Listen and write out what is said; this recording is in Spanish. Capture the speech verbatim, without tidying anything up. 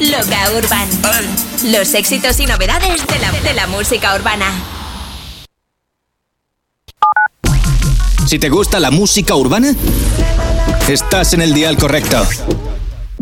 Loca Urban. Los éxitos y novedades de la, de la música urbana. Si te gusta la música urbana, estás en el dial correcto.